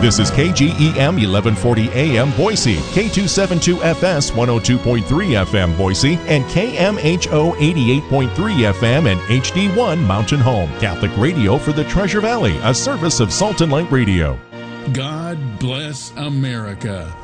This is KGEM 1140 AM Boise, K272FS 102.3 FM Boise, and KMHO 88.3 FM and HD1 Mountain Home. Catholic radio for the Treasure Valley, a service of Salt and Light Radio. God bless America.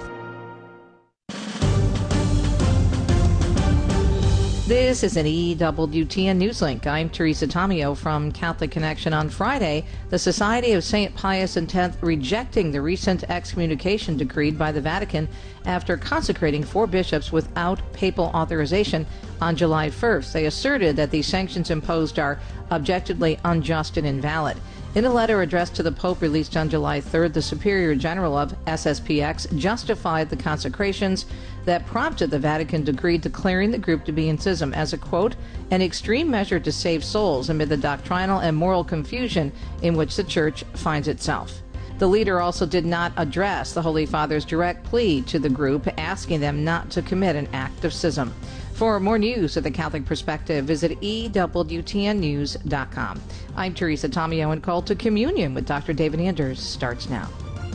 This is an EWTN Newslink. I'm Teresa Tomeo from Catholic Connection. On Friday, the Society of St. Pius X rejecting the recent excommunication decreed by the Vatican after consecrating 4 bishops without papal authorization on July 1st. They asserted that the sanctions imposed are objectively unjust and invalid. In a letter addressed to the Pope released on July 3rd, the Superior General of SSPX justified the consecrations that prompted the Vatican decree declaring the group to be in schism as a, quote, an extreme measure to save souls amid the doctrinal and moral confusion in which the Church finds itself. The leader also did not address the Holy Father's direct plea to the group, asking them not to commit an act of schism. For more news of the Catholic Perspective, visit EWTNnews.com. I'm Teresa Tomeo, and Call to Communion with Dr. David Anders starts now.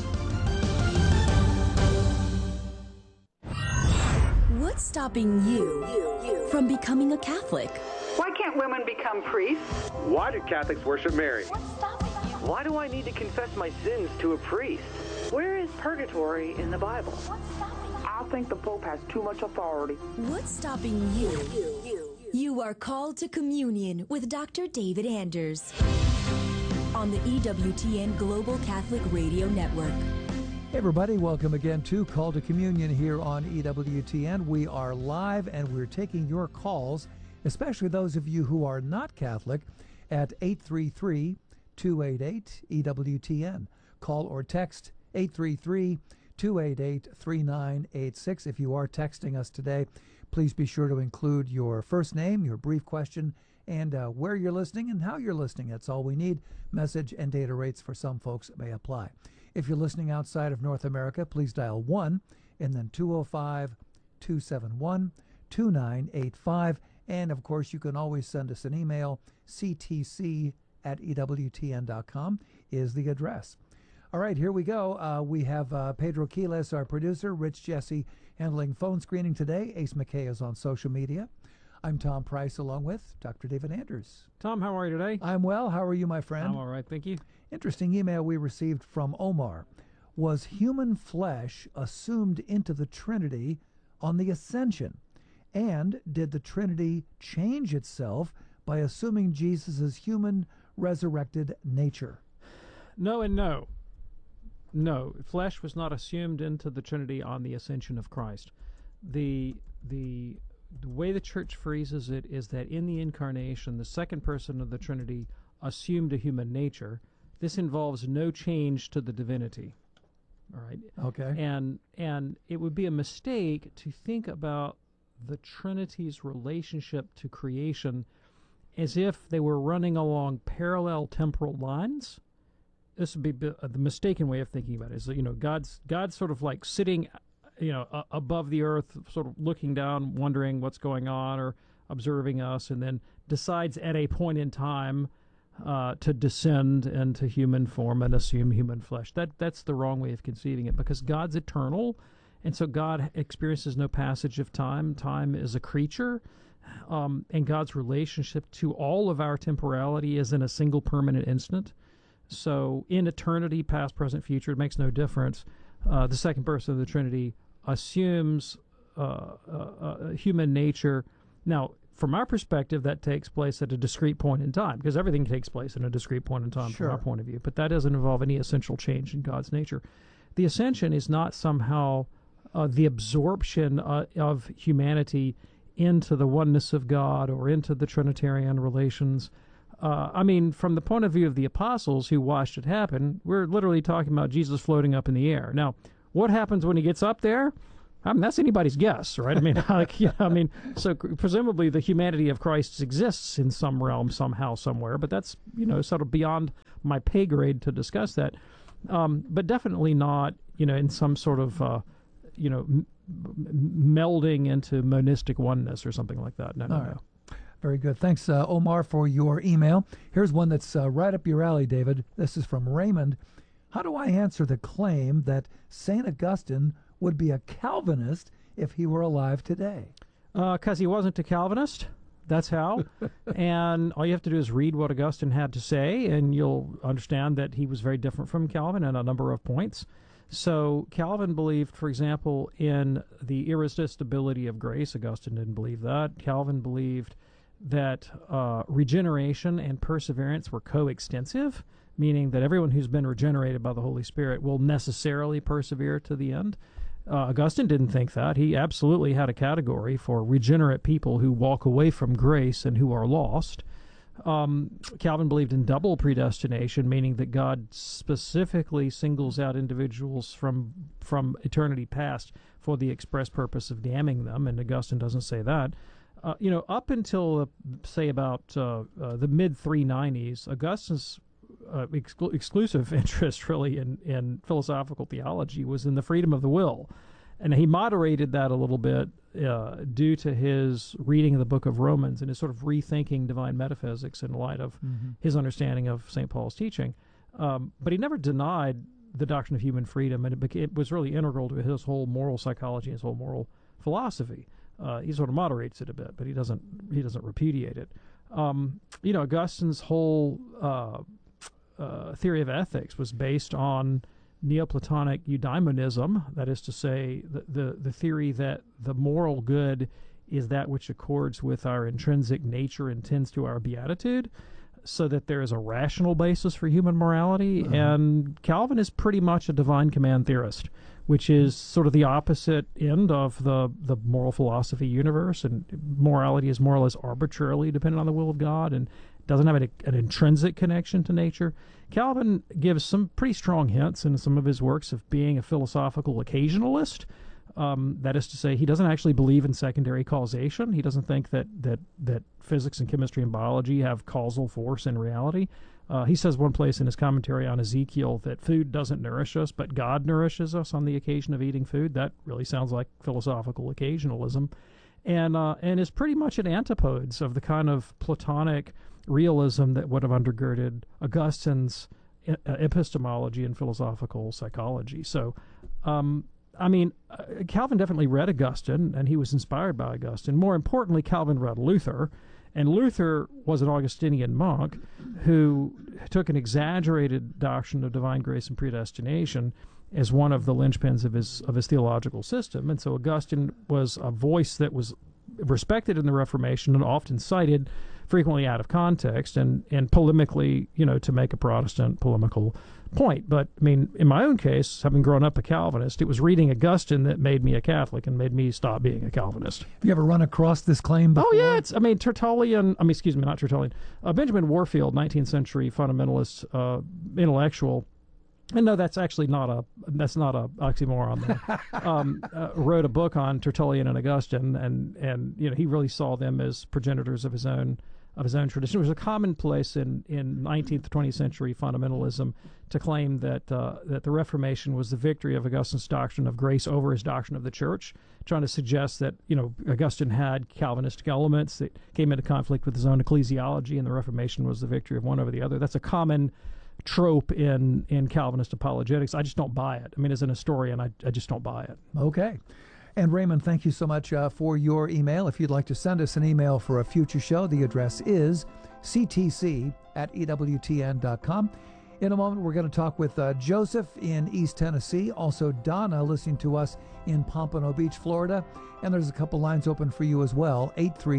What's stopping you from becoming a Catholic? Why can't women become priests? Why do Catholics worship Mary? What's stopping you? Why do I need to confess my sins to a priest? Where is purgatory in the Bible? What's stopping you? I think the Pope has too much authority. What's stopping you? You are called to communion with Dr. David Anders on the EWTN Global Catholic Radio Network. Hey everybody, welcome again to Call to Communion here on EWTN. We are live and we're taking your calls, especially those of you who are not Catholic, at 833-288-EWTN. Call or text 833-288-3986. If you are texting us today, please be sure to include your first name, your brief question, and where you're listening and how you're listening. That's all we need. Message and data rates for some folks may apply. If you're listening outside of North America, please dial 1 and then 205-271-2985. And, of course, you can always send us an email. ctc@ewtn.com is the address. All right, here we go. We have Pedro Quiles, our producer, Rich Jesse handling phone screening today. Ace McKay is on social media. I'm Tom Price along with Dr. David Anders. Tom, how are you today? I'm well. How are you, my friend? I'm all right, thank you. Interesting email we received from Omar. Was human flesh assumed into the Trinity on the Ascension? And did the Trinity change itself by assuming Jesus' human resurrected nature? No and no. No, flesh was not assumed into the Trinity on the Ascension of Christ. The way the Church phrases it is that in the Incarnation, the second person of the Trinity assumed a human nature. This involves no change to the divinity. All right. Okay. And it would be a mistake to think about the Trinity's relationship to creation as if they were running along parallel temporal lines. This would be the mistaken way of thinking about it. Is that, God's sort of like sitting, above the earth, sort of looking down, wondering what's going on, or observing us, and then decides at a point in time to descend into human form and assume human flesh. That's the wrong way of conceiving it, because God's eternal, and so God experiences no passage of time. Time is a creature, and God's relationship to all of our temporality is in a single permanent instant. So in eternity, past, present, future, it makes no difference. The second person of the Trinity assumes human nature. Now, from our perspective, that takes place at a discrete point in time, because everything takes place in a discrete point in time Sure. from our point of view. But that doesn't involve any essential change in God's nature. The Ascension is not somehow the absorption of humanity into the oneness of God or into the Trinitarian relations. From the point of view of the apostles who watched it happen, we're literally talking about Jesus floating up in the air. Now, what happens when he gets up there? That's anybody's guess, right? So presumably the humanity of Christ exists in some realm, somehow, somewhere, but that's, sort of beyond my pay grade to discuss that. But definitely not, in some sort of, melding into monistic oneness or something like that. No. Very good. Thanks, Omar, for your email. Here's one that's right up your alley, David. This is from Raymond. How do I answer the claim that St. Augustine would be a Calvinist if he were alive today? Because he wasn't a Calvinist. That's how. And all you have to do is read what Augustine had to say, and you'll understand that he was very different from Calvin in a number of points. So Calvin believed, for example, in the irresistibility of grace. Augustine didn't believe that. Calvin believed that regeneration and perseverance were coextensive, meaning that everyone who's been regenerated by the Holy Spirit will necessarily persevere to the end. Augustine didn't think that. He absolutely had a category for regenerate people who walk away from grace and who are lost. Calvin believed in double predestination, meaning that God specifically singles out individuals from eternity past for the express purpose of damning them, and Augustine doesn't say that. Up until, say, about the mid-390s, Augustine's exclusive interest really in philosophical theology was in the freedom of the will, and he moderated that a little bit due to his reading of the book of Romans and his sort of rethinking divine metaphysics in light of his understanding of St. Paul's teaching. But he never denied the doctrine of human freedom, and it was really integral to his whole moral psychology, his whole moral philosophy. He sort of moderates it a bit, but he doesn't repudiate it. Augustine's whole theory of ethics was based on Neoplatonic eudaimonism, that is to say, the theory that the moral good is that which accords with our intrinsic nature and tends to our beatitude, so that there is a rational basis for human morality. And Calvin is pretty much a divine command theorist, which is sort of the opposite end of the moral philosophy universe, and morality is more or less arbitrarily dependent on the will of God and doesn't have an intrinsic connection to nature. Calvin gives some pretty strong hints in some of his works of being a philosophical occasionalist. That is to say, he doesn't actually believe in secondary causation. He doesn't think that physics and chemistry and biology have causal force in reality. He says one place in his commentary on Ezekiel that food doesn't nourish us, but God nourishes us on the occasion of eating food. That really sounds like philosophical occasionalism, and is pretty much at antipodes of the kind of Platonic realism that would have undergirded Augustine's epistemology and philosophical psychology. So, Calvin definitely read Augustine, and he was inspired by Augustine. More importantly, Calvin read Luther, and Luther was an Augustinian monk who took an exaggerated doctrine of divine grace and predestination as one of the linchpins of his theological system. And so Augustine was a voice that was respected in the Reformation and often cited frequently out of context and polemically, to make a Protestant polemical point. But, in my own case, having grown up a Calvinist, it was reading Augustine that made me a Catholic and made me stop being a Calvinist. Have you ever run across this claim before? Oh, yeah. Benjamin Warfield, 19th century fundamentalist intellectual, and no, that's not a oxymoron. Wrote a book on Tertullian and Augustine, and he really saw them as progenitors of his own tradition. It was a commonplace in 19th, 20th century fundamentalism to claim that the Reformation was the victory of Augustine's doctrine of grace over his doctrine of the Church, trying to suggest that Augustine had Calvinistic elements that came into conflict with his own ecclesiology, and the Reformation was the victory of one over the other. That's a common trope in Calvinist apologetics. I just don't buy it. As an historian, I just don't buy it. Okay. And Raymond, thank you so much for your email. If you'd like to send us an email for a future show, the address is ctc@ewtn.com. In a moment, we're going to talk with Joseph in East Tennessee, also Donna listening to us in Pompano Beach, Florida. And there's a couple lines open for you as well,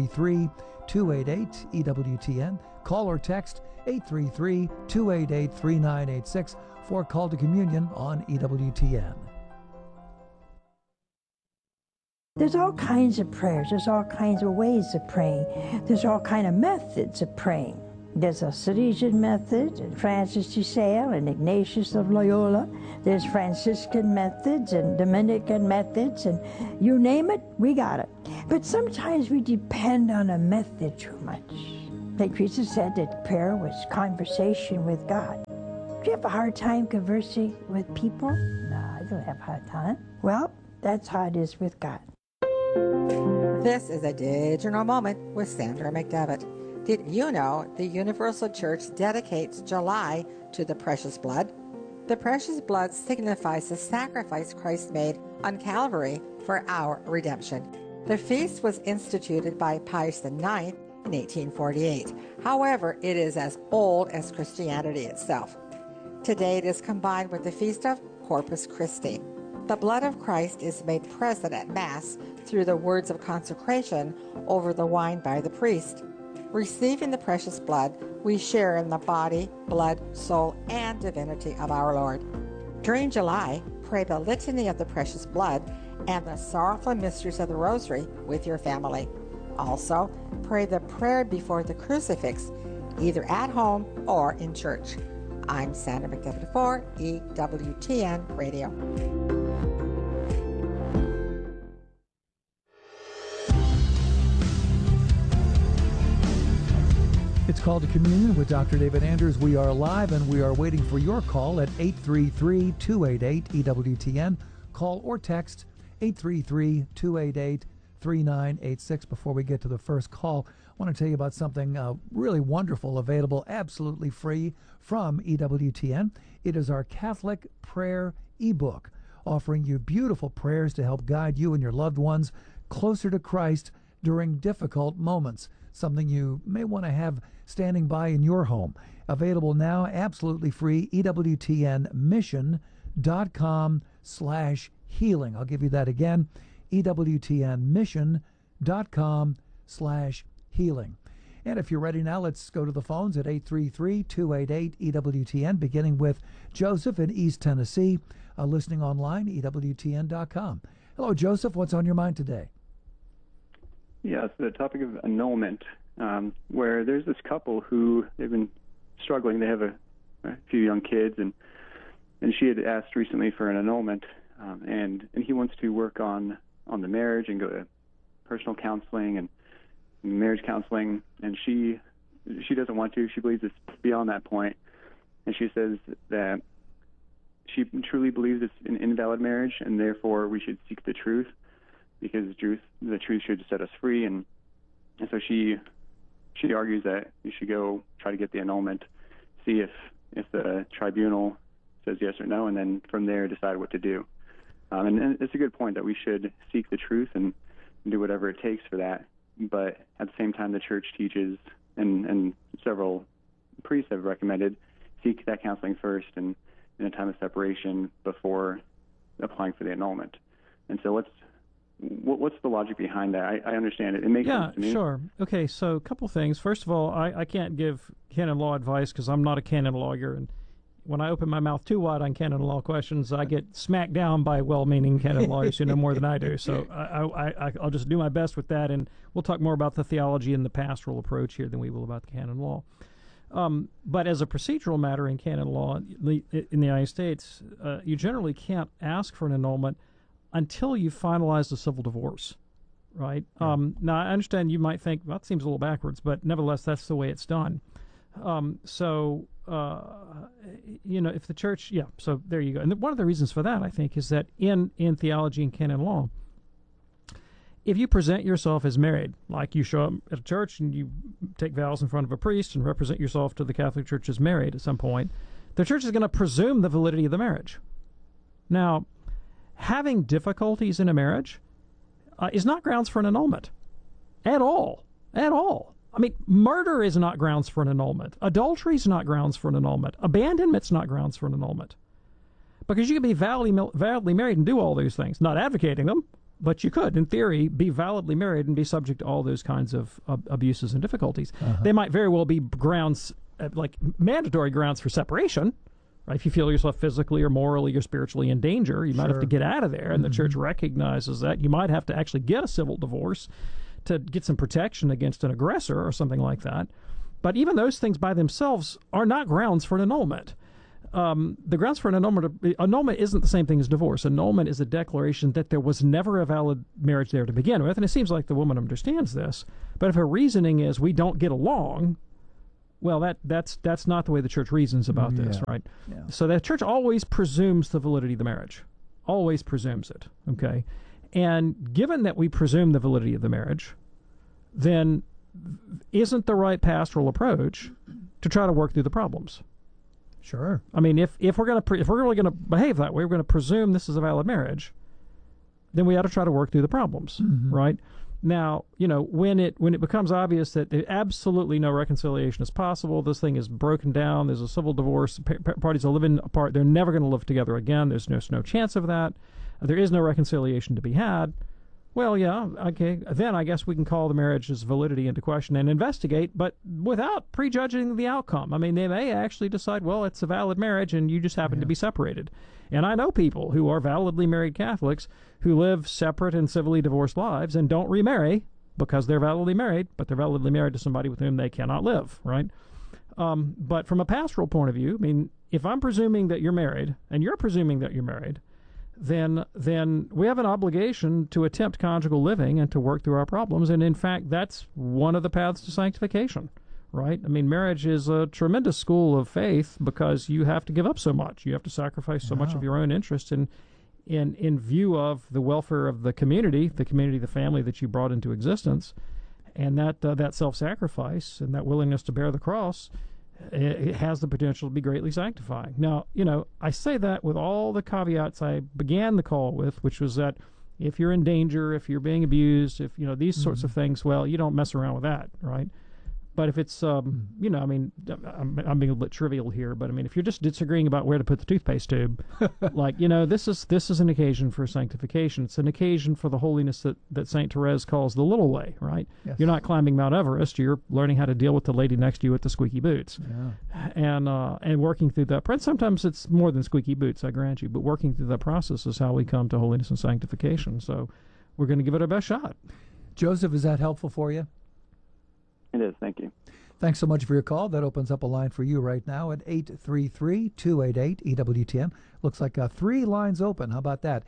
833-288-EWTN. Call or text 833-288-3986 for Call to Communion on EWTN. There's all kinds of prayers. There's all kinds of ways of praying. There's all kinds of methods of praying. There's a Salesian method, and Francis de Sales and Ignatius of Loyola. There's Franciscan methods and Dominican methods, and you name it, we got it. But sometimes we depend on a method too much. Like Teresa said, that prayer was conversation with God. Do you have a hard time conversing with people? No, I don't have a hard time. Well, that's how it is with God. This is a Digital Moment with Sandra McDevitt. Did you know the Universal Church dedicates July to the precious blood? The precious blood signifies the sacrifice Christ made on Calvary for our redemption. The feast was instituted by Pius IX in 1848. However, it is as old as Christianity itself. Today it is combined with the feast of Corpus Christi. The blood of Christ is made present at Mass through the words of consecration over the wine by the priest. Receiving the precious blood, we share in the body, blood, soul, and divinity of our Lord. During July, pray the Litany of the Precious Blood and the Sorrowful Mysteries of the Rosary with your family. Also, pray the prayer before the crucifix, either at home or in church. I'm Sandra McDevitt for EWTN Radio. It's Called to Communion with Dr. David Anders. We are live and we are waiting for your call at 833-288-EWTN. Call or text 833-288-3986. Before we get to the first call, I want to tell you about something really wonderful, available absolutely free from EWTN. It is our Catholic Prayer ebook, offering you beautiful prayers to help guide you and your loved ones closer to Christ during difficult moments. Something you may want to have standing by in your home. Available now, absolutely free, EWTNmission.com/healing. I'll give you that again, EWTNmission.com/healing. And if you're ready now, let's go to the phones at 833-288-EWTN, beginning with Joseph in East Tennessee, listening online, EWTN.com. Hello, Joseph. What's on your mind today? Yes, the topic of annulment, where there's this couple who they've been struggling. They have a few young kids, and she had asked recently for an annulment, and he wants to work on the marriage and go to personal counseling and marriage counseling, and she doesn't want to. She believes it's beyond that point, and she says that she truly believes it's an invalid marriage, and therefore we should seek the truth, because the truth should set us free, and so she argues that you should go try to get the annulment, see if the tribunal says yes or no, and then from there decide what to do. And it's a good point that we should seek the truth and do whatever it takes for that. But at the same time, the church teaches, and several priests have recommended, seek that counseling first and in a time of separation before applying for the annulment. And so what's the logic behind that? I understand it. It makes sense to me. Yeah, sure. Okay, so a couple things. First of all, I can't give canon law advice because I'm not a canon lawyer, and when I open my mouth too wide on canon law questions, I get smacked down by well-meaning canon lawyers who know more than I do. So I'll just do my best with that, and we'll talk more about the theology and the pastoral approach here than we will about the canon law. But as a procedural matter in canon law in the United States, you generally can't ask for an annulment until you finalize the civil divorce, right? Yeah. Now, I understand you might think, well, that seems a little backwards, but nevertheless, that's the way it's done. If the church, so there you go. And one of the reasons for that, I think, is that in theology and canon law, if you present yourself as married, like you show up at a church and you take vows in front of a priest and represent yourself to the Catholic Church as married at some point, the church is going to presume the validity of the marriage. Now, having difficulties in a marriage is not grounds for an annulment at all. At all. I mean, murder is not grounds for an annulment. Adultery is not grounds for an annulment. Abandonment's not grounds for an annulment. Because you can be validly married and do all those things. Not advocating them, but you could, in theory, be validly married and be subject to all those kinds of abuses and difficulties. Uh-huh. They might very well be grounds, like mandatory grounds for separation. Right? If you feel yourself physically or morally or spiritually in danger, you might have to get out of there, and the church recognizes that. You might have to actually get a civil divorce to get some protection against an aggressor or something like that. But even those things by themselves are not grounds for an annulment. The grounds for an annulment isn't the same thing as divorce. Annulment is a declaration that there was never a valid marriage there to begin with, and it seems like the woman understands this. But if her reasoning is we don't get along, well, that's not the way the church reasons about this, right? Yeah. So the church always presumes the validity of the marriage, always presumes it, okay? And given that we presume the validity of the marriage, then isn't the right pastoral approach to try to work through the problems? Sure. I mean, if we're going to if we're really going to behave that way, we're going to presume this is a valid marriage, then we ought to try to work through the problems, right? Now, when it becomes obvious that absolutely no reconciliation is possible, this thing is broken down, there's a civil divorce, parties are living apart, they're never going to live together again, there's no chance of that, there is no reconciliation to be had, well, yeah, okay, then I guess we can call the marriage's validity into question and investigate, but without prejudging the outcome. I mean, they may actually decide, well, it's a valid marriage and you just happen to be separated. And I know people who are validly married Catholics who live separate and civilly divorced lives and don't remarry because they're validly married, but they're validly married to somebody with whom they cannot live, right? But from a pastoral point of view, I mean, if I'm presuming that you're married and you're presuming that you're married, then we have an obligation to attempt conjugal living and to work through our problems. And in fact, that's one of the paths to sanctification, right? I mean, marriage is a tremendous school of faith because you have to give up so much. You have to sacrifice so much of your own interest in view of the welfare of the community, the family that you brought into existence. And that self-sacrifice and that willingness to bear the cross, it has the potential to be greatly sanctifying. Now, I say that with all the caveats I began the call with, which was that if you're in danger, if you're being abused, if, these sorts of things, well, you don't mess around with that, right? But if it's, I mean, I'm being a bit trivial here, but I mean, if you're just disagreeing about where to put the toothpaste tube, like, this is an occasion for sanctification. It's an occasion for the holiness that St. Therese calls the little way, right? Yes. You're not climbing Mount Everest. You're learning how to deal with the lady next to you with the squeaky boots. Yeah. And working through that. And sometimes it's more than squeaky boots, I grant you, but working through that process is how we come to holiness and sanctification. So we're going to give it our best shot. Joseph, is that helpful for you? It is. Thank you. Thanks so much for your call. That opens up a line for you right now at 833-288-EWTN. Looks like 3 lines open. How about that?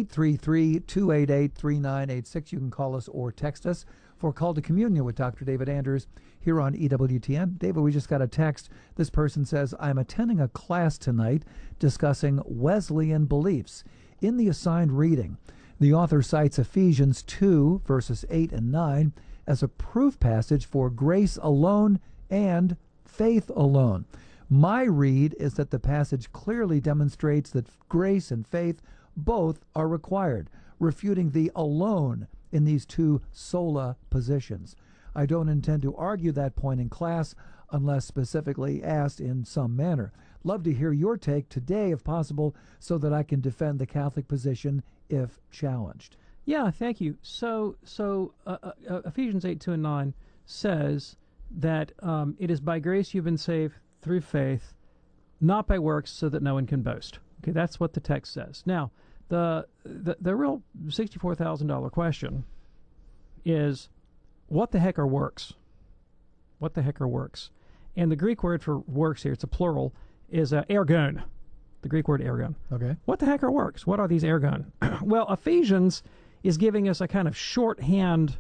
833-288-3986. You can call us or text us for Call to Communion with Dr. David Anders here on EWTN. David, we just got a text. This person says, I'm attending a class tonight discussing Wesleyan beliefs. In the assigned reading, the author cites Ephesians 2, verses 8 and 9, as a proof passage for grace alone and faith alone. My read is that the passage clearly demonstrates that grace and faith both are required, refuting the alone in these two sola positions. I don't intend to argue that point in class unless specifically asked in some manner. Love to hear your take today, if possible, so that I can defend the Catholic position if challenged. Yeah, thank you. So Ephesians 8, 2 and 9 says that it is by grace you've been saved through faith, not by works, so that no one can boast. Okay, that's what the text says. Now, the real $64,000 question is, what the heck are works? What the heck are works? And the Greek word for works here, it's a plural, is ergon. The Greek word ergon. Okay. What the heck are works? What are these ergon? Well, Ephesians is giving us a kind of shorthand,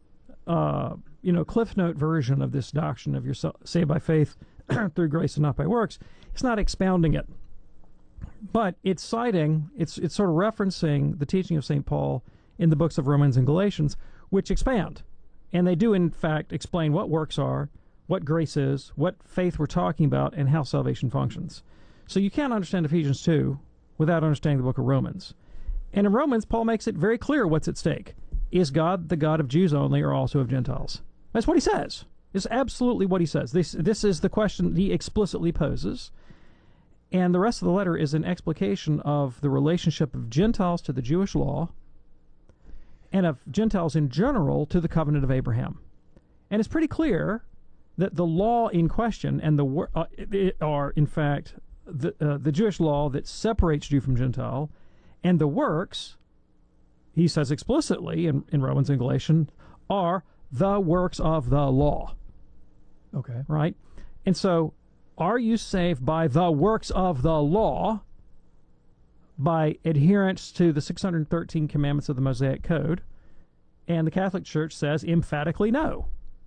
Cliff Note version of this doctrine of you're saved by faith through grace and not by works. It's not expounding it, but it's citing, it's sort of referencing the teaching of St. Paul in the books of Romans and Galatians, which expand. And they do, in fact, explain what works are, what grace is, what faith we're talking about, and how salvation functions. So you can't understand Ephesians 2 without understanding the book of Romans. And in Romans, Paul makes it very clear what's at stake. Is God the God of Jews only or also of Gentiles? That's what he says. It's absolutely what he says. This is the question he explicitly poses. And the rest of the letter is an explication of the relationship of Gentiles to the Jewish law and of Gentiles in general to the covenant of Abraham. And it's pretty clear that the law in question and are, in fact, the Jewish law that separates Jew from Gentile, and the works, he says explicitly in Romans and Galatians, are the works of the law. Okay. Right? And so, are you saved by the works of the law, by adherence to the 613 commandments of the Mosaic Code? And the Catholic Church says emphatically no.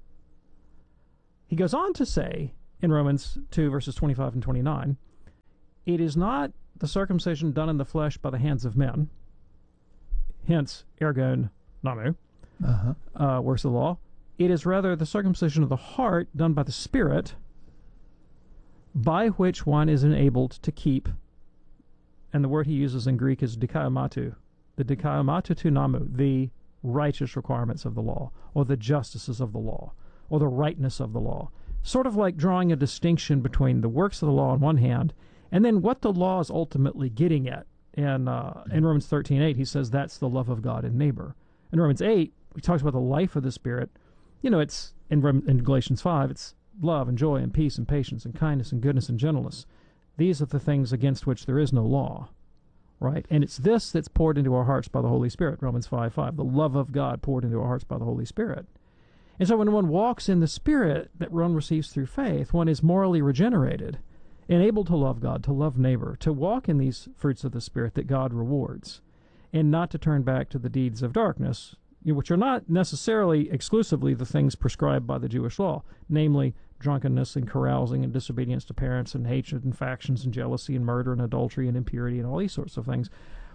He goes on to say in Romans 2, verses 25 and 29, it is not the circumcision done in the flesh by the hands of men, hence ergon namu, works of the law. It is rather the circumcision of the heart done by the Spirit, by which one is enabled to keep, and the word he uses in Greek is dikaomatu, the dikaomatu tu namu, the righteous requirements of the law, or the justices of the law, or the rightness of the law. Sort of like drawing a distinction between the works of the law on one hand, and then what the law is ultimately getting at. And in Romans 13:8, he says that's the love of God and neighbor. In Romans 8, he talks about the life of the Spirit. It's in Galatians 5, it's love and joy and peace and patience and kindness and goodness and gentleness. These are the things against which there is no law, right? And it's this that's poured into our hearts by the Holy Spirit, Romans 5:5, the love of God poured into our hearts by the Holy Spirit. And so when one walks in the Spirit that one receives through faith, one is morally regenerated and able to love God, to love neighbor, to walk in these fruits of the Spirit that God rewards, and not to turn back to the deeds of darkness, which are not necessarily exclusively the things prescribed by the Jewish law, namely drunkenness and carousing and disobedience to parents and hatred and factions and jealousy and murder and adultery and impurity and all these sorts of things,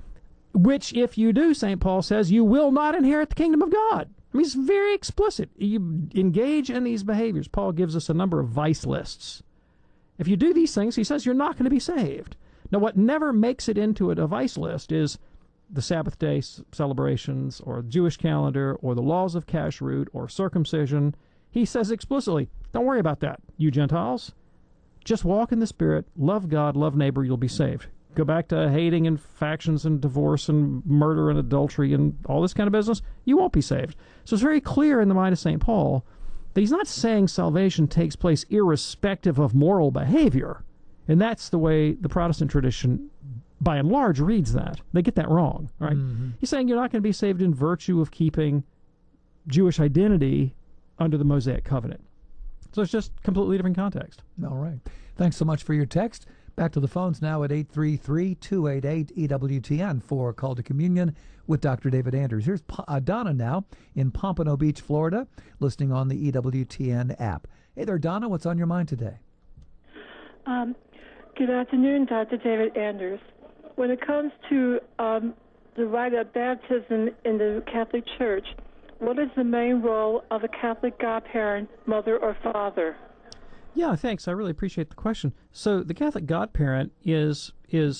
which if you do, St. Paul says, you will not inherit the kingdom of God. I mean, it's very explicit. You engage in these behaviors. Paul gives us a number of vice lists. If you do these things, he says, you're not going to be saved. Now, what never makes it into a vice list is the Sabbath day celebrations or the Jewish calendar or the laws of kashrut or circumcision. He says explicitly, don't worry about that, you Gentiles. Just walk in the Spirit, love God, love neighbor, you'll be saved. Go back to hating and factions and divorce and murder and adultery and all this kind of business, you won't be saved. So it's very clear in the mind of St. Paul that he's not saying salvation takes place irrespective of moral behavior. And that's the way the Protestant tradition, by and large, reads that. They get that wrong, right? Mm-hmm. He's saying you're not going to be saved in virtue of keeping Jewish identity under the Mosaic covenant. So it's just completely different context. All right. Thanks so much for your text. Back to the phones now at 833-288-EWTN for Call to Communion with Dr. David Anders. Here's Donna now in Pompano Beach, Florida, listening on the EWTN app. Hey there, Donna. What's on your mind today? Good afternoon, Dr. David Anders. When it comes to the rite of baptism in the Catholic Church, what is the main role of a Catholic godparent, mother or father? Yeah, thanks. I really appreciate the question. So the Catholic godparent is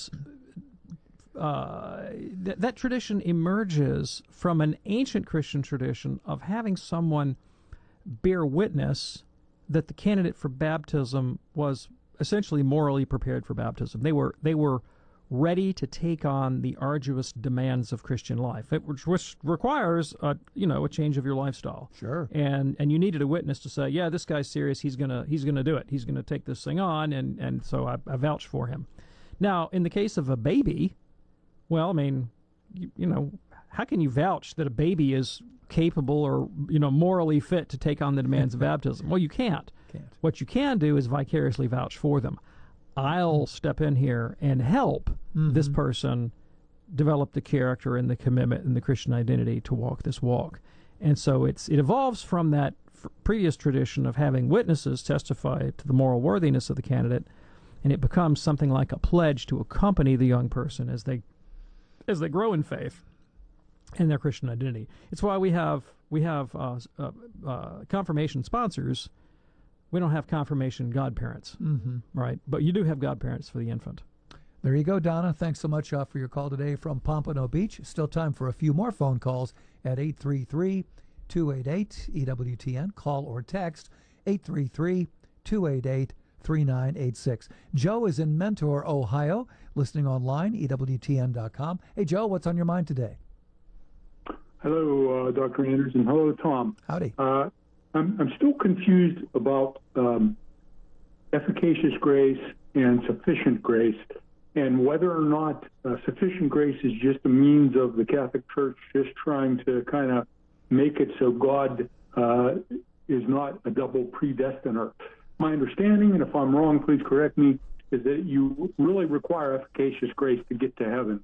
that tradition emerges from an ancient Christian tradition of having someone bear witness that the candidate for baptism was essentially morally prepared for baptism. They were ready to take on the arduous demands of Christian life, which requires a change of your lifestyle. Sure. And you needed a witness to say, yeah, this guy's serious. He's gonna do it. He's gonna take this thing on, and so I vouch for him. Now, in the case of a baby, well, I mean, how can you vouch that a baby is capable or morally fit to take on the demands of baptism? Well, you can't. What you can do is vicariously vouch for them. I'll step in here and help this person develop the character and the commitment and the Christian identity to walk this walk. And so it evolves from that previous tradition of having witnesses testify to the moral worthiness of the candidate, and it becomes something like a pledge to accompany the young person as they grow in faith and their Christian identity. It's why we have confirmation sponsors. We don't have confirmation godparents, right? But you do have godparents for the infant. There you go, Donna. Thanks so much for your call today from Pompano Beach. Still time for a few more phone calls at 833-288-EWTN. Call or text 833-288-3986. Joe is in Mentor, Ohio, listening online, EWTN.com. Hey, Joe, what's on your mind today? Hello, Dr. Anderson. Hello, Tom. Howdy. I'm still confused about efficacious grace and sufficient grace, and whether or not sufficient grace is just a means of the Catholic Church just trying to kind of make it so God is not a double predestiner. My understanding, and if I'm wrong, please correct me, is that you really require efficacious grace to get to heaven.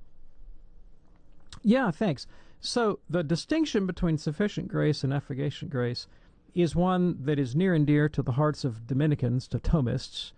Yeah, thanks. So the distinction between sufficient grace and efficacious grace is one that is near and dear to the hearts of Dominicans, to Thomists.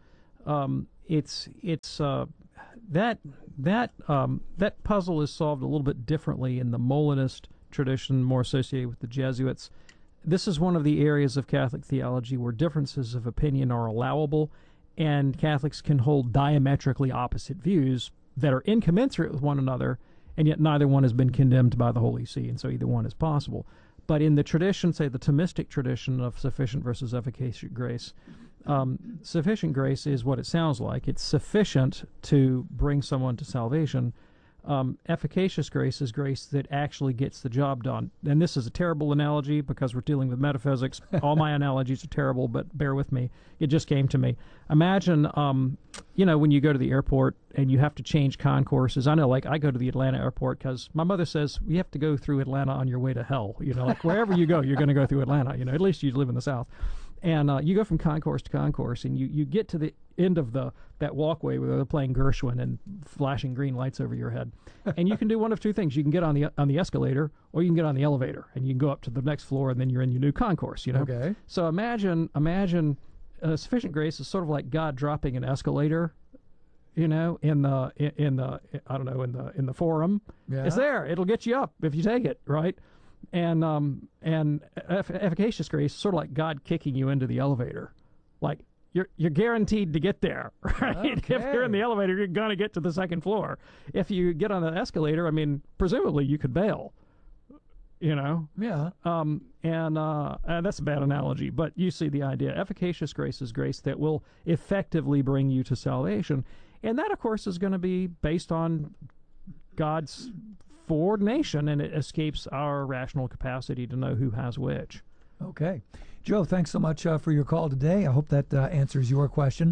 That puzzle is solved a little bit differently in the Molinist tradition, more associated with the Jesuits. This is one of the areas of Catholic theology where differences of opinion are allowable, and Catholics can hold diametrically opposite views that are incommensurate with one another, and yet neither one has been condemned by the Holy See, and so either one is possible. But in the tradition, say the Thomistic tradition of sufficient versus efficacious grace, sufficient grace is what it sounds like. It's sufficient to bring someone to salvation. Efficacious grace is grace that actually gets the job done. And this is a terrible analogy because we're dealing with metaphysics. All my analogies are terrible, but bear with me. It just came to me. Imagine, when you go to the airport and you have to change concourses. I know, like, I go to the Atlanta airport because my mother says you have to go through Atlanta on your way to hell. Like wherever you go, you're going to go through Atlanta. At least you live in the South. And you go from concourse to concourse, and you get to the end of that walkway where they're playing Gershwin and flashing green lights over your head. And you can do one of two things. You can get on the escalator, or you can get on the elevator, and you can go up to the next floor, and then you're in your new concourse. Okay. So imagine sufficient grace is sort of like God dropping an escalator, in the forum. Yeah. It's there. It'll get you up if you take it, right? And efficacious grace is sort of like God kicking you into the elevator. Like, you're guaranteed to get there, right? Okay. If you're in the elevator, you're going to get to the second floor. If you get on the escalator, presumably you could bail, Yeah. And that's a bad analogy, but you see the idea. Efficacious grace is grace that will effectively bring you to salvation. And that, of course, is going to be based on God's foreordination, and it escapes our rational capacity to know who has which. Okay. Joe, thanks so much for your call today. I hope that answers your question.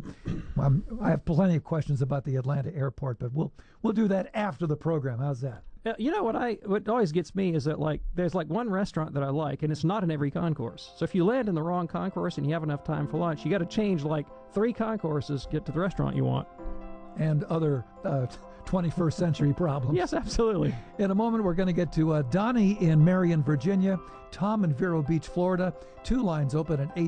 I have plenty of questions about the Atlanta airport, but we'll do that after the program. How's that? What always gets me is that, like, there's like one restaurant that I like, and it's not in every concourse. So if you land in the wrong concourse and you have enough time for lunch, you got to change like 3 concourses to get to the restaurant you want. And other 21st century problems. Yes, absolutely. In a moment, we're going to get to Donnie in Marion, Virginia, Tom in Vero Beach, Florida. 2 lines open at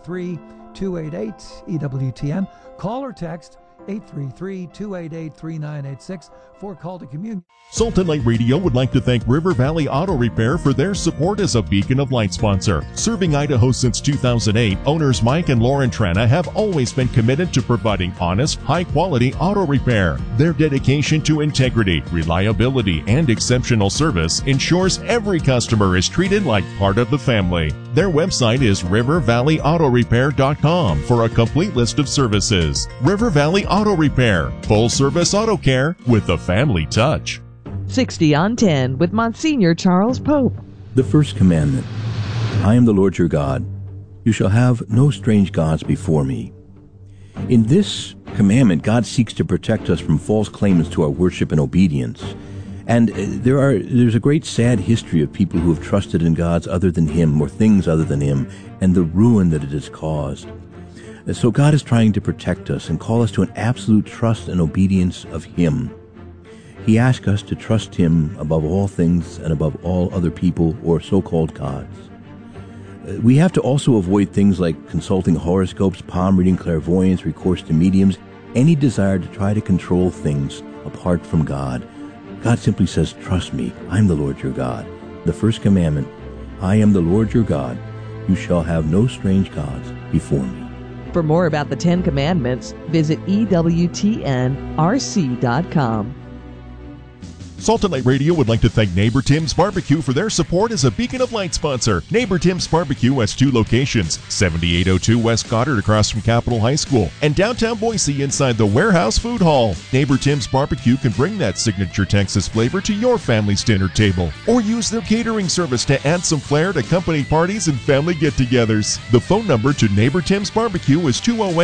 833-288-EWTN. Call or text 833-288-3986 for Call to Communion. Sultan Light Radio would like to thank River Valley Auto Repair for their support as a Beacon of Light sponsor. Serving Idaho since 2008, owners Mike and Lauren Trana have always been committed to providing honest, high-quality auto repair. Their dedication to integrity, reliability, and exceptional service ensures every customer is treated like part of the family. Their website is rivervalleyautorepair.com for a complete list of services. River Valley Auto Repair, full-service auto care with a family touch. 60 on 10 with Monsignor Charles Pope. The first commandment, I am the Lord your God. You shall have no strange gods before me. In this commandment, God seeks to protect us from false claimants to our worship and obedience. And there's a great sad history of people who have trusted in gods other than Him or things other than Him, and the ruin that it has caused. So God is trying to protect us and call us to an absolute trust and obedience of Him. He asks us to trust Him above all things and above all other people or so-called gods. We have to also avoid things like consulting horoscopes, palm reading, clairvoyance, recourse to mediums, any desire to try to control things apart from God. God simply says, trust me, I'm the Lord your God. The first commandment, I am the Lord your God. You shall have no strange gods before me. For more about the 10 Commandments, visit EWTNRC.com. Sultan Light Radio would like to thank Neighbor Tim's Barbecue for their support as a Beacon of Light sponsor. Neighbor Tim's Barbecue has 2 locations, 7802 West Goddard across from Capitol High School, and downtown Boise inside the Warehouse Food Hall. Neighbor Tim's Barbecue can bring that signature Texas flavor to your family's dinner table, or use their catering service to add some flair to company parties and family get-togethers. The phone number to Neighbor Tim's Barbecue is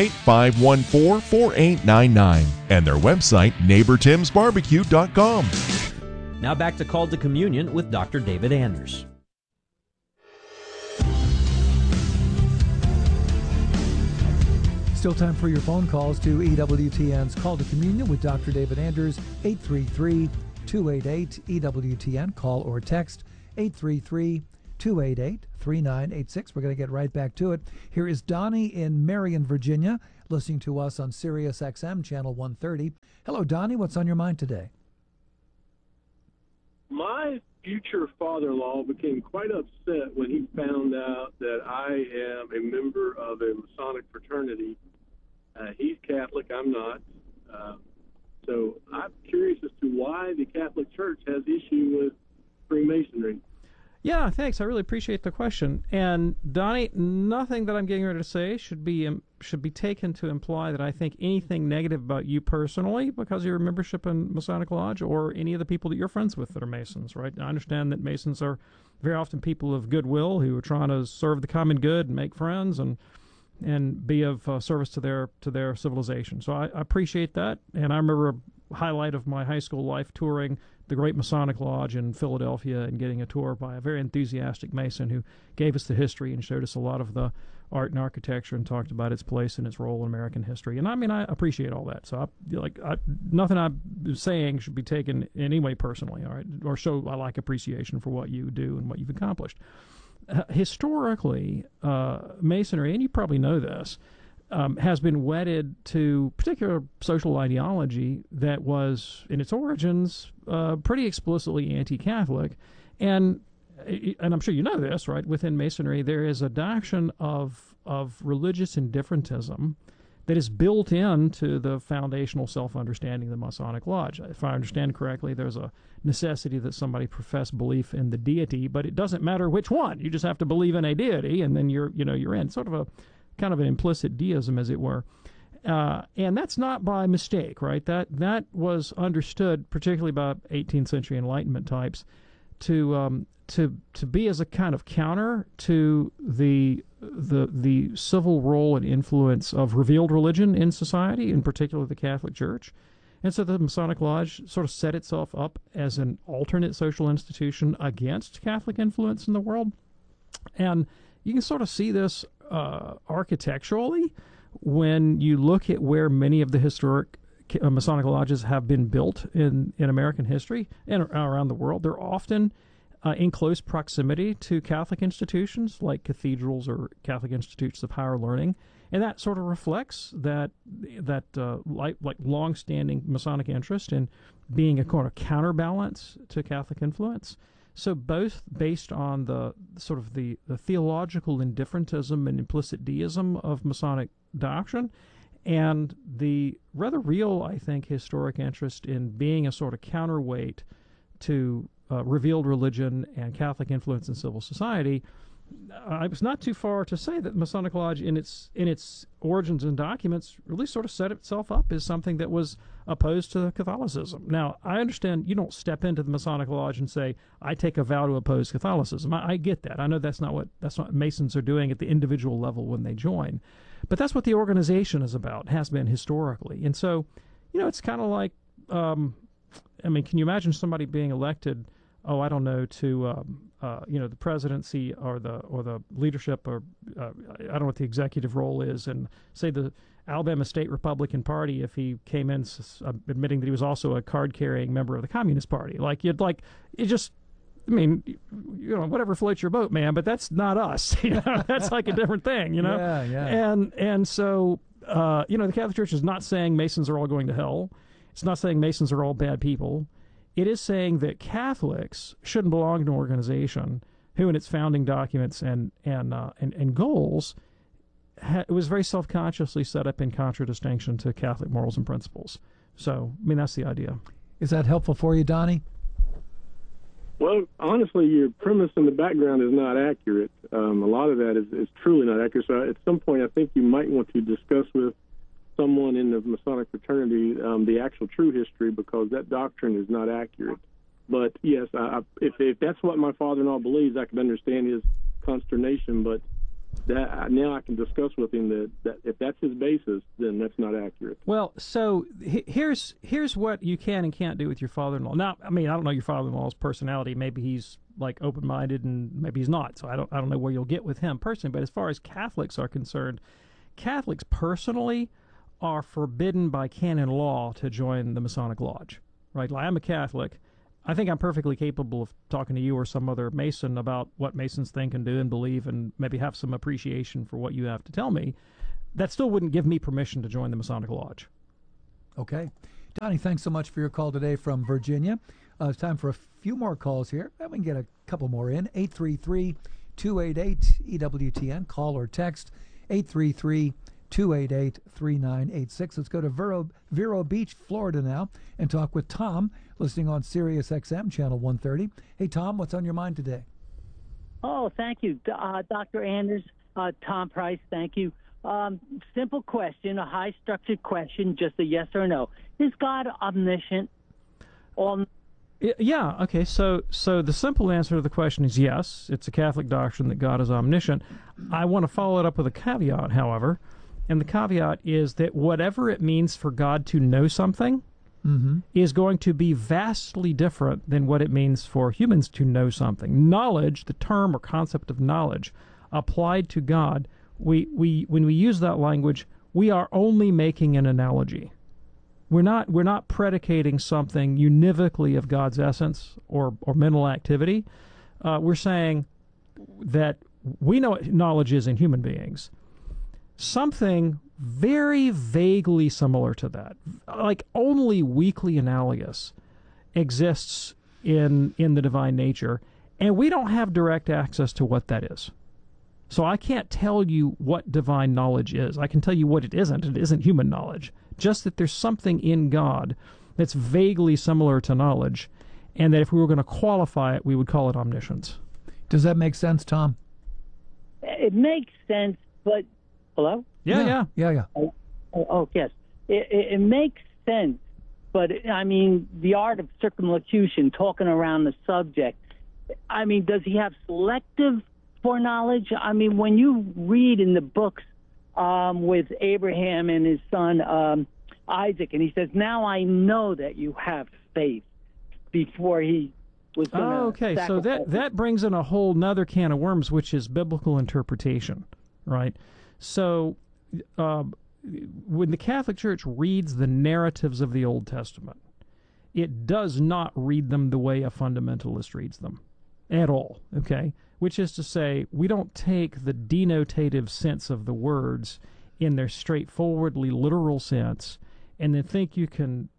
208-514-4899, and their website, neighbortimsbarbecue.com. Now back to Call to Communion with Dr. David Anders. Still time for your phone calls to EWTN's Call to Communion with Dr. David Anders, 833-288-EWTN. Call or text 833-288-3986. We're going to get right back to it. Here is Donnie in Marion, Virginia, listening to us on Sirius XM, Channel 130. Hello, Donnie. What's on your mind today? My future father-in-law became quite upset when he found out that I am a member of a Masonic fraternity, He's Catholic. I'm not. So I'm curious as to why the Catholic Church has issue with Freemasonry. Yeah, thanks. I really appreciate the question. And Donnie, nothing that I'm getting ready to say should be taken to imply that I think anything negative about you personally because of your membership in Masonic Lodge or any of the people that you're friends with that are Masons, right? I understand that Masons are very often people of goodwill who are trying to serve the common good and make friends and be of service to their civilization. So I appreciate that. And I remember a highlight of my high school life touring the Great Masonic Lodge in Philadelphia and getting a tour by a very enthusiastic Mason who gave us the history and showed us a lot of the art and architecture and talked about its place and its role in American history. And I mean, I appreciate all that. So nothing I'm saying should be taken in any way personally, all right, or show I like appreciation for what you do and what you've accomplished. Historically, Masonry, and you probably know this, has been wedded to particular social ideology that was, in its origins, pretty explicitly anti-Catholic. And I'm sure you know this, right? Within Masonry, there is a doctrine of religious indifferentism that is built into the foundational self-understanding of the Masonic Lodge. If I understand correctly, there's a necessity that somebody profess belief in the deity, but it doesn't matter which one. You just have to believe in a deity, and then you're in. Sort of a kind of an implicit deism, as it were. And that's not by mistake, right? That was understood, particularly by 18th century Enlightenment types, to be as a kind of counter to the civil role and influence of revealed religion in society, in particular the Catholic Church. And so the Masonic Lodge sort of set itself up as an alternate social institution against Catholic influence in the world. And you can sort of see this architecturally when you look at where many of the historic Masonic lodges have been built in American history and around the world. They're often in close proximity to Catholic institutions like cathedrals or Catholic institutes of higher learning, and that sort of reflects that long-standing Masonic interest in being a kind of counterbalance to Catholic influence. So both based on the sort of the theological indifferentism and implicit deism of Masonic doctrine, and the rather real, I think, historic interest in being a sort of counterweight to revealed religion and Catholic influence in civil society, it's not too far to say that Masonic Lodge, in its origins and documents, really sort of set itself up as something that was opposed to Catholicism. Now, I understand you don't step into the Masonic Lodge and say, I take a vow to oppose Catholicism. I get that. I know that's not what Masons are doing at the individual level when they join. But that's what the organization is about, has been historically. And so, it's kind of like, can you imagine somebody being elected, to the presidency or the leadership, or I don't know what the executive role is, and say the Alabama State Republican Party, if he came in admitting that he was also a card-carrying member of the Communist Party, whatever floats your boat, man, but that's not us. That's like a different thing, Yeah. And so the Catholic Church is not saying Masons are all going to hell. It's not saying Masons are all bad people. It is saying that Catholics shouldn't belong to an organization who, in its founding documents and goals, it was very self-consciously set up in contradistinction to Catholic morals and principles. So, that's the idea. Is that helpful for you, Donnie? Well, honestly, your premise in the background is not accurate. A lot of that is truly not accurate. So at some point, I think you might want to discuss with someone in the Masonic fraternity the actual true history, because that doctrine is not accurate. But yes, if that's what my father-in-law believes, I can understand his consternation. But now I can discuss with him that if that's his basis, then that's not accurate. Well, so here's what you can and can't do with your father-in-law. Now, I don't know your father-in-law's personality. Maybe he's like open-minded, and maybe he's not. So I don't know where you'll get with him personally. But as far as Catholics are concerned, Catholics personally are forbidden by canon law to join the Masonic Lodge, right? Like, I'm a Catholic. I think I'm perfectly capable of talking to you or some other Mason about what Masons think and do and believe, and maybe have some appreciation for what you have to tell me. That still wouldn't give me permission to join the Masonic Lodge. Okay. Donnie, thanks so much for your call today from Virginia. It's time for a few more calls here. We can get a couple more in. 833-288-EWTN. Call or text 833 833-288-3986. Let's go to Vero Beach, Florida now and talk with Tom, listening on Sirius XM, Channel 130. Hey, Tom, what's on your mind today? Oh, thank you, Dr. Anders. Tom Price, thank you. Simple question, a high-structured question, just a yes or no. Is God omniscient? Yeah, okay, so the simple answer to the question is yes. It's a Catholic doctrine that God is omniscient. I want to follow it up with a caveat, however, and the caveat is that whatever it means for God to know something is going to be vastly different than what it means for humans to know something. Knowledge, the term or concept of knowledge, applied to God, when we use that language, we are only making an analogy. We're not predicating something univocally of God's essence or mental activity. We're saying that we know what knowledge is in human beings. Something very vaguely similar to that, like only weakly analogous, exists in the divine nature, and we don't have direct access to what that is. So I can't tell you what divine knowledge is. I can tell you what it isn't. It isn't human knowledge. Just that there's something in God that's vaguely similar to knowledge, and that if we were going to qualify it, we would call it omniscience. Does that make sense, Tom? It makes sense, but... Hello? Yeah. Oh, yes. It makes sense, but, I mean, the art of circumlocution, talking around the subject, I mean, does he have selective foreknowledge? I mean, when you read in the books with Abraham and his son Isaac, and he says, now I know that you have faith, before he was going to okay, sacrifice. so that brings in a whole nother can of worms, which is biblical interpretation, right? So when the Catholic Church reads the narratives of the Old Testament, it does not read them the way a fundamentalist reads them at all, okay? Which is to say, we don't take the denotative sense of the words in their straightforwardly literal sense and then think you can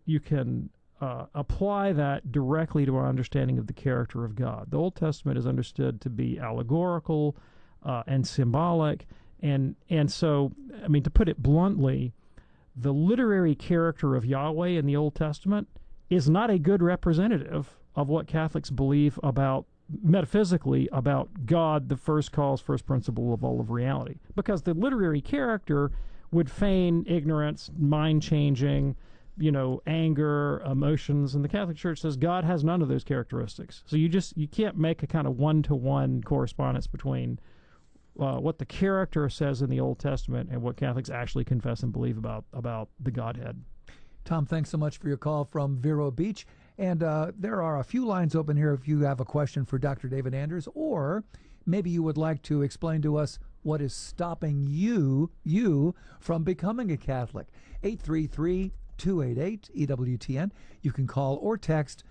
apply that directly to our understanding of the character of God. The Old Testament is understood to be allegorical and symbolic, and so, I mean, to put it bluntly, the literary character of Yahweh in the Old Testament is not a good representative of what Catholics believe about, metaphysically, about God, the first cause, first principle of all of reality. Because the literary character would feign ignorance, mind-changing, anger, emotions, and the Catholic Church says God has none of those characteristics. So you can't make a kind of one-to-one correspondence between what the character says in the Old Testament and what Catholics actually confess and believe about the Godhead. Tom, thanks so much for your call from Vero Beach. And there are a few lines open here if you have a question for Dr. David Anders, or maybe you would like to explain to us what is stopping you from becoming a Catholic. 833-288-EWTN. You can call or text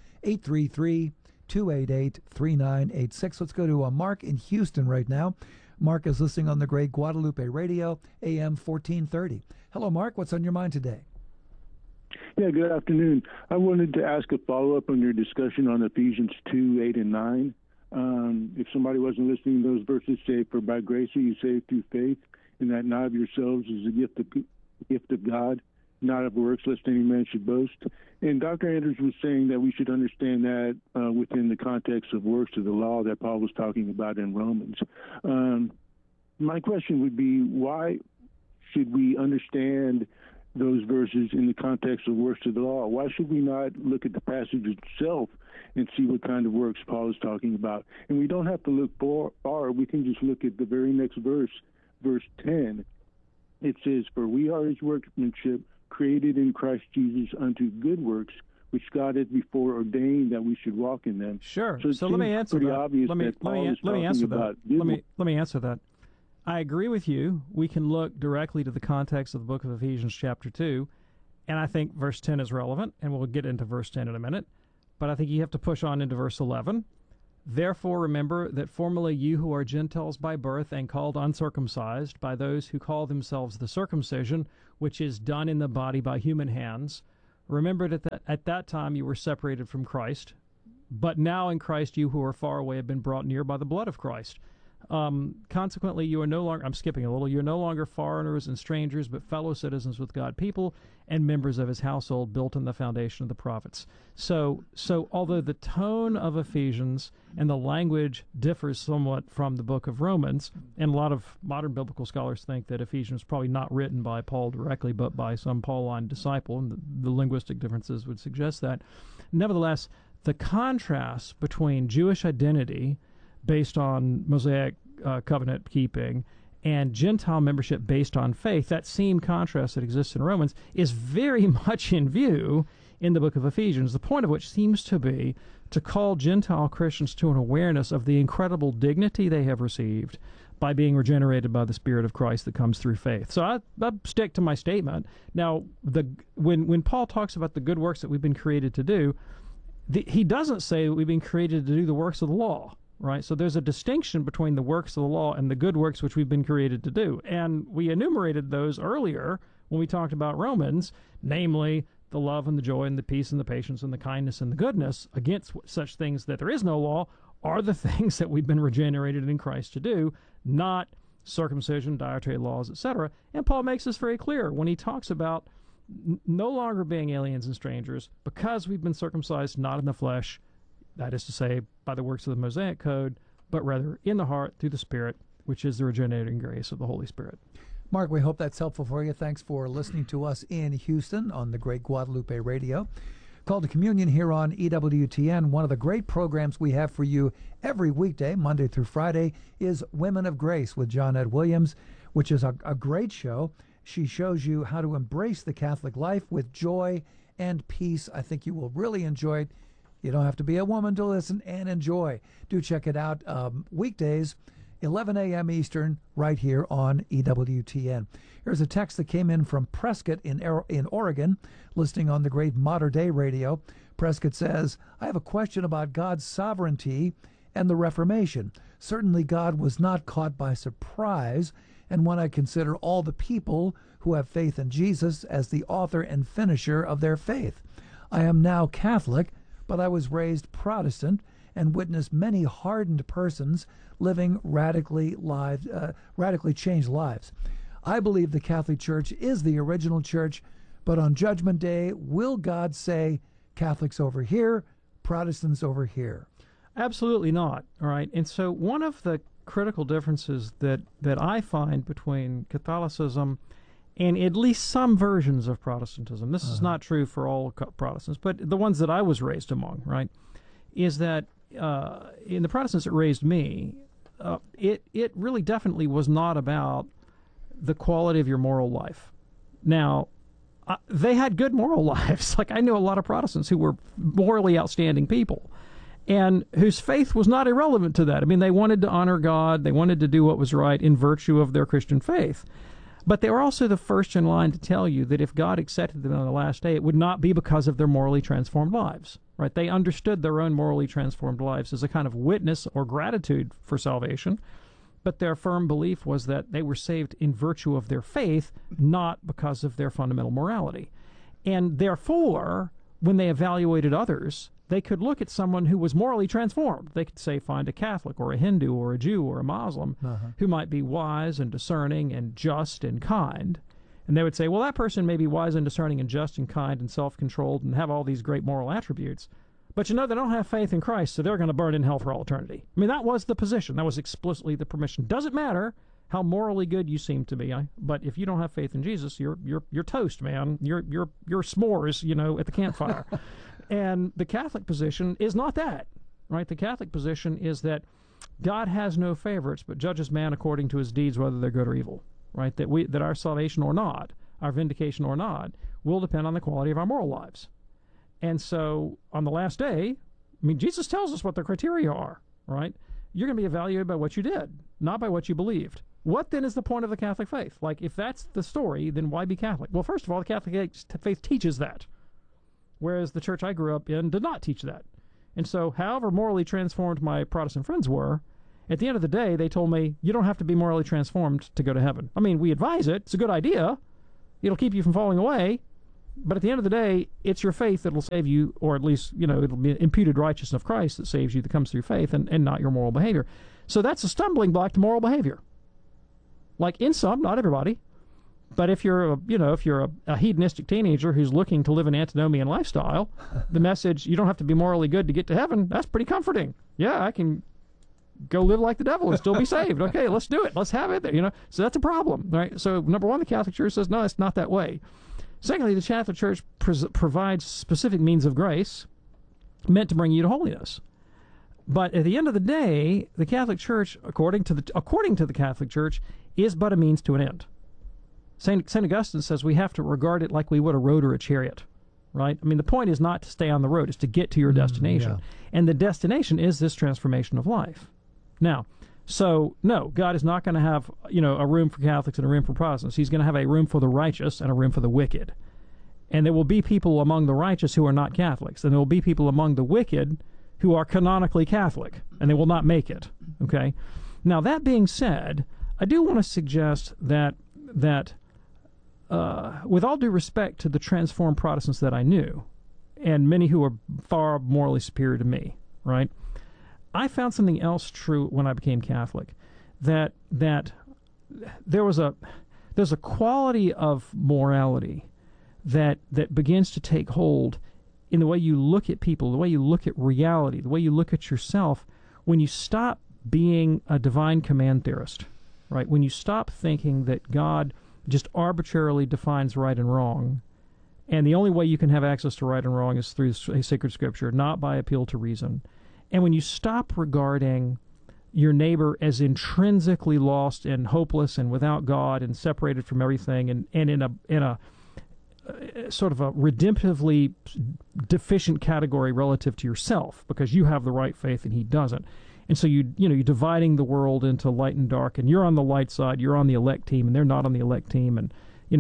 833-288-3986. Let's go to Mark in Houston right now. Mark is listening on the great Guadalupe Radio, AM 1430. Hello, Mark. What's on your mind today? Yeah, good afternoon. I wanted to ask a follow-up on your discussion on Ephesians 2, 8, and 9. If somebody wasn't listening to those verses, say, for by grace are you saved through faith, and that not of yourselves is a gift of God, not of works, lest any man should boast. And Dr. Anders was saying that we should understand that within the context of works of the law that Paul was talking about in Romans. My question would be, why should we understand those verses in the context of works of the law? Why should we not look at the passage itself and see what kind of works Paul is talking about? And we don't have to look far. We can just look at the very next verse, verse 10. It says, for we are his workmanship, created in Christ Jesus unto good works, which God has before ordained that we should walk in them. Sure. So let me answer that. Obvious that Paul is talking about good works. Let me answer that. I agree with you. We can look directly to the context of the book of Ephesians chapter 2, and I think verse 10 is relevant, and we'll get into verse 10 in a minute. But I think you have to push on into verse 11. Therefore remember that formerly you who are Gentiles by birth and called uncircumcised by those who call themselves the circumcision, which is done in the body by human hands, remember that at that time you were separated from Christ, but now in Christ you who are far away have been brought near by the blood of Christ. Consequently, you are no longer, I'm skipping a little, you're no longer foreigners and strangers, but fellow citizens with God people and members of his household, built on the foundation of the prophets. So although the tone of Ephesians and the language differs somewhat from the book of Romans, and a lot of modern biblical scholars think that Ephesians was probably not written by Paul directly, but by some Pauline disciple, and the linguistic differences would suggest that. Nevertheless, the contrast between Jewish identity based on Mosaic covenant keeping and Gentile membership based on faith, that same contrast that exists in Romans is very much in view in the book of Ephesians, the point of which seems to be to call Gentile Christians to an awareness of the incredible dignity they have received by being regenerated by the Spirit of Christ that comes through faith. So I stick to my statement. Now, when Paul talks about the good works that we've been created to do, he doesn't say that we've been created to do the works of the law. Right, so there's a distinction between the works of the law and the good works which we've been created to do. And we enumerated those earlier when we talked about Romans, namely the love and the joy and the peace and the patience and the kindness and the goodness. Against such things that there is no law are the things that we've been regenerated in Christ to do, not circumcision, dietary laws, etc. And Paul makes this very clear when he talks about no longer being aliens and strangers because we've been circumcised not in the flesh, that is to say, by the works of the Mosaic Code, but rather in the heart through the Spirit, which is the regenerating grace of the Holy Spirit. Mark, we hope that's helpful for you. Thanks for listening to us in Houston on the Great Guadalupe Radio. Call to Communion here on EWTN. One of the great programs we have for you every weekday, Monday through Friday, is Women of Grace with Johnnette Williams, which is a great show. She shows you how to embrace the Catholic life with joy and peace. I think you will really enjoy it. You don't have to be a woman to listen and enjoy. Do check it out weekdays, 11 a.m. Eastern, right here on EWTN. Here's a text that came in from Prescott in Oregon, listening on the Great Modern Day Radio. Prescott says, I have a question about God's sovereignty and the Reformation. Certainly God was not caught by surprise, and when I consider all the people who have faith in Jesus as the author and finisher of their faith. I am now Catholic, but I was raised Protestant and witnessed many hardened persons living radically changed lives. I believe the Catholic Church is the original church, but on Judgment Day, will God say, Catholics over here, Protestants over here? Absolutely not. All right. And so one of the critical differences that I find between Catholicism and at least some versions of Protestantism, this is not true for all Protestants, but the ones that I was raised among, right, is that in the Protestants that raised me, it really definitely was not about the quality of your moral life. Now, they had good moral lives. Like, I knew a lot of Protestants who were morally outstanding people and whose faith was not irrelevant to that. I mean, they wanted to honor God. They wanted to do what was right in virtue of their Christian faith. But they were also the first in line to tell you that if God accepted them on the last day, it would not be because of their morally transformed lives. Right? They understood their own morally transformed lives as a kind of witness or gratitude for salvation, but their firm belief was that they were saved in virtue of their faith, not because of their fundamental morality. And therefore, when they evaluated others, they could look at someone who was morally transformed. They could say, find a Catholic or a Hindu or a Jew or a Muslim who might be wise and discerning and just and kind. And they would say, well, that person may be wise and discerning and just and kind and self-controlled and have all these great moral attributes. But, you know, they don't have faith in Christ, so they're going to burn in hell for all eternity. I mean, that was the position. That was explicitly the permission. Doesn't matter how morally good you seem to be, but if you don't have faith in Jesus, you're toast, man. You're s'mores, you know, at the campfire. And the Catholic position is not that, right? The Catholic position is that God has no favorites, but judges man according to his deeds, whether they're good or evil, right? That our salvation or not, our vindication or not, will depend on the quality of our moral lives. And so on the last day, I mean, Jesus tells us what the criteria are, right? You're going to be evaluated by what you did, not by what you believed. What then is the point of the Catholic faith? Like, if that's the story, then why be Catholic? Well, first of all, the Catholic faith teaches that, whereas the church I grew up in did not teach that. And so, however morally transformed my Protestant friends were, at the end of the day, they told me, you don't have to be morally transformed to go to heaven. I mean, we advise it. It's a good idea. It'll keep you from falling away. But at the end of the day, it's your faith that will save you, or at least, you know, it'll be imputed righteousness of Christ that saves you, that comes through faith, and not your moral behavior. So that's a stumbling block to moral behavior. Like in some, not everybody. But if you're a hedonistic teenager who's looking to live an antinomian lifestyle, the message, you don't have to be morally good to get to heaven, that's pretty comforting. Yeah, I can go live like the devil and still be saved. Okay, let's do it. Let's have it there, So that's a problem, right? So number one, the Catholic Church says, no, it's not that way. Secondly, the Catholic Church provides specific means of grace meant to bring you to holiness. But at the end of the day, the Catholic Church, according to the Catholic Church, is but a means to an end. St. Augustine says we have to regard it like we would a road or a chariot, right? I mean, the point is not to stay on the road, it's to get to your destination. Yeah. And the destination is this transformation of life. Now, so, no, God is not going to have, a room for Catholics and a room for Protestants. He's going to have a room for the righteous and a room for the wicked. And there will be people among the righteous who are not Catholics, and there will be people among the wicked who are canonically Catholic, and they will not make it, okay? Now, that being said, I do want to suggest that with all due respect to the transformed Protestants that I knew, and many who are far morally superior to me, right? I found something else true when I became Catholic, that there's a quality of morality that begins to take hold in the way you look at people, the way you look at reality, the way you look at yourself, when you stop being a divine command theorist, right? When you stop thinking that God just arbitrarily defines right and wrong, and the only way you can have access to right and wrong is through sacred scripture, not by appeal to reason. And when you stop regarding your neighbor as intrinsically lost and hopeless and without God and separated from everything and in a sort of a redemptively deficient category relative to yourself because you have the right faith and he doesn't. And so you're dividing the world into light and dark, and you're on the light side, you're on the elect team, and they're not on the elect team. And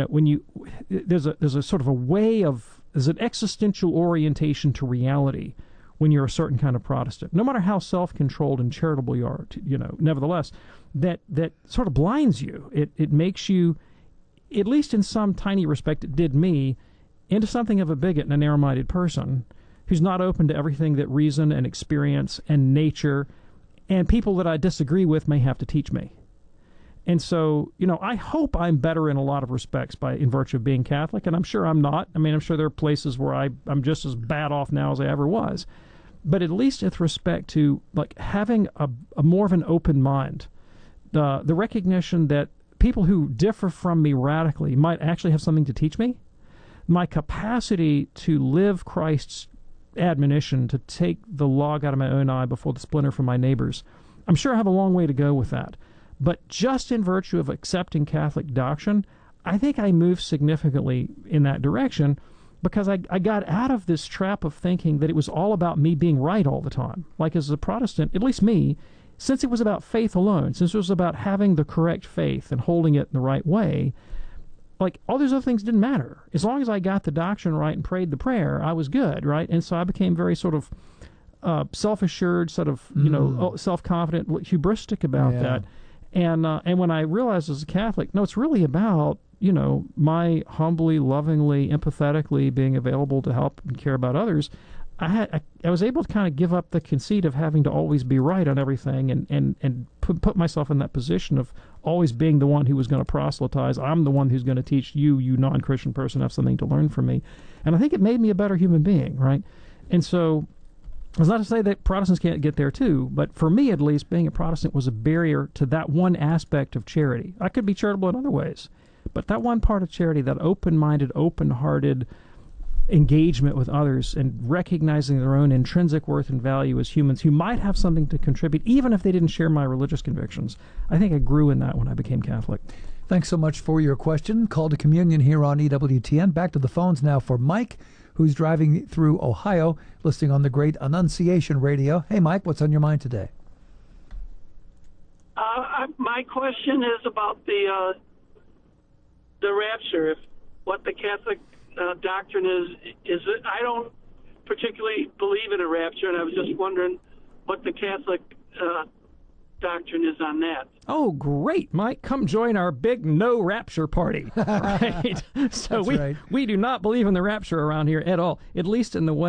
there's a sort of a way of, there's an existential orientation to reality when you're a certain kind of Protestant, no matter how self-controlled and charitable you are, nevertheless, that sort of blinds you. It makes you, at least in some tiny respect, it did me, into something of a bigot and a narrow-minded person who's not open to everything that reason and experience and nature and people that I disagree with may have to teach me. And so, I hope I'm better in a lot of respects in virtue of being Catholic, and I'm sure I'm not. I mean, I'm sure there are places where I'm just as bad off now as I ever was. But at least with respect to having a more of an open mind, the recognition that people who differ from me radically might actually have something to teach me, my capacity to live Christ's admonition to take the log out of my own eye before the splinter from my neighbor's, I'm sure I have a long way to go with that. But just in virtue of accepting Catholic doctrine, I think I moved significantly in that direction because I got out of this trap of thinking that it was all about me being right all the time. Like as a Protestant, at least me, since it was about faith alone, since it was about having the correct faith and holding it in the right way, all these other things didn't matter. As long as I got the doctrine right and prayed the prayer, I was good, right? And so I became very sort of self-assured, sort of, self-confident, hubristic about that. And when I realized as a Catholic, no, it's really about, my humbly, lovingly, empathetically being available to help and care about others, I was able to kind of give up the conceit of having to always be right on everything and put myself in that position of always being the one who was going to proselytize. I'm the one who's going to teach you non-Christian person, have something to learn from me. And I think it made me a better human being, right? And so it's not to say that Protestants can't get there too, but for me at least, being a Protestant was a barrier to that one aspect of charity. I could be charitable in other ways, but that one part of charity, that open-minded, open-hearted engagement with others and recognizing their own intrinsic worth and value as humans who might have something to contribute, even if they didn't share my religious convictions. I think I grew in that when I became Catholic. Thanks so much for your question. Call to Communion here on EWTN. Back to the phones now for Mike, who's driving through Ohio, listening on the great Annunciation Radio. Hey, Mike, what's on your mind today? My question is about the rapture. What the Catholic doctrine is I don't particularly believe in a rapture, and I was just wondering what the Catholic doctrine is on that. Oh, great, Mike. Come join our big no rapture party. Right? So we do not believe in the rapture around here at all, at least in the way